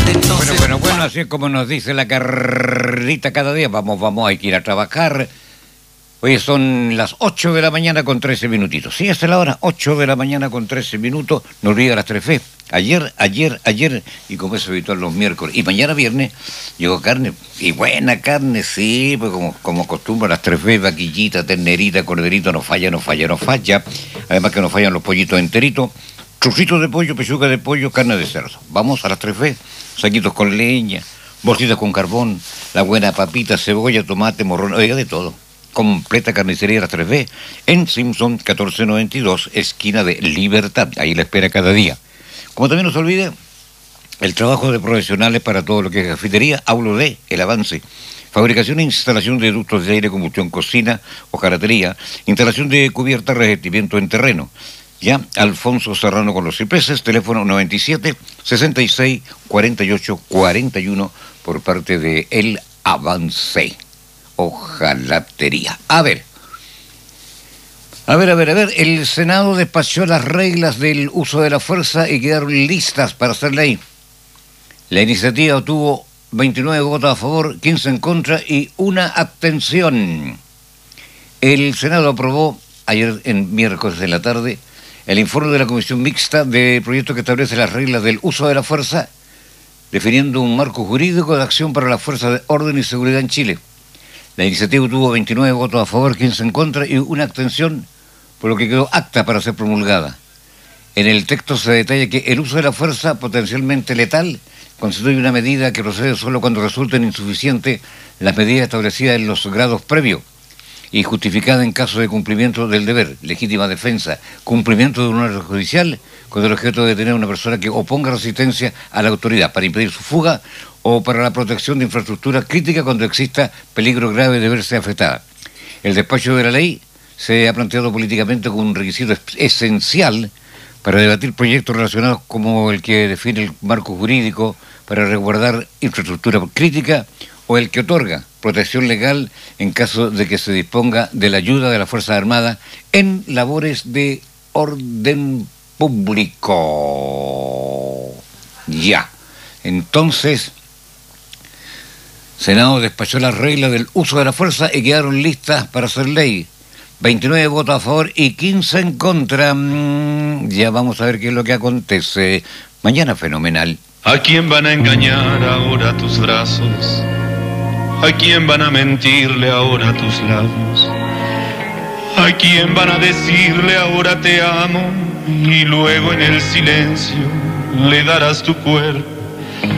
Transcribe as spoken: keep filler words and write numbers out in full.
Bueno, bueno, bueno, así es como nos dice la carrita cada día. Vamos, vamos, hay que ir a trabajar. Hoy son las ocho de la mañana con trece minutitos. Sí, hasta la hora, ocho de la mañana con trece minutos. No olvida las tres fe. Ayer, ayer, ayer, y como es habitual los miércoles. Y mañana viernes llegó carne, y buena carne, sí, pues como, como acostumbra las tres fe, vaquillita, ternerita, corderito, no falla, no falla, no falla. Además que no fallan los pollitos enteritos. Trocitos de pollo, pechuga de pollo, carne de cerdo. Vamos a las tres fe. Saquitos con leña, bolsitas con carbón, la buena papita, cebolla, tomate, morrón, oiga, de todo. Completa carnicería las tres fe en Simpson catorce noventa y dos, esquina de Libertad. Ahí la espera cada día. Como también no se olvide, el trabajo de profesionales para todo lo que es cafetería. Hablo de El Avance. Fabricación e instalación de ductos de aire, combustión, cocina, hojalatería, instalación de cubierta, revestimiento en terreno. Ya, Alfonso Serrano con los cipreses, teléfono noventa y siete, sesenta y seis, cuarenta y ocho, cuarenta y uno por parte de El Avance. Hojalatería. A ver, a ver, a ver, a ver, el Senado despachó las reglas del uso de la fuerza y quedaron listas para hacer ley. La iniciativa obtuvo veintinueve votos a favor, quince en contra y una abstención. El Senado aprobó ayer en miércoles de la tarde el informe de la Comisión Mixta de proyecto que establece las reglas del uso de la fuerza, definiendo un marco jurídico de acción para las fuerzas de orden y seguridad en Chile. La iniciativa tuvo veintinueve votos a favor, quince en contra y una abstención, por lo que quedó apta para ser promulgada. En el texto se detalla que el uso de la fuerza potencialmente letal constituye una medida que procede solo cuando resulten insuficientes las medidas establecidas en los grados previos y justificada en caso de cumplimiento del deber, legítima defensa, cumplimiento de una orden judicial con el objeto de detener a una persona que oponga resistencia a la autoridad para impedir su fuga o para la protección de infraestructura crítica cuando exista peligro grave de verse afectada. El despacho de la ley se ha planteado políticamente como un requisito esencial para debatir proyectos relacionados como el que define el marco jurídico para resguardar infraestructura crítica o el que otorga protección legal en caso de que se disponga de la ayuda de las Fuerzas Armadas en labores de orden público. Ya. Entonces, Senado despachó las reglas del uso de la fuerza y quedaron listas para hacer ley. veintinueve votos a favor y quince en contra. Mm, ya vamos a ver qué es lo que acontece. Mañana fenomenal. ¿A quién van a engañar ahora tus brazos? ¿A quién van a mentirle ahora tus labios? ¿A quién van a decirle ahora te amo? Y luego en el silencio le darás tu cuerpo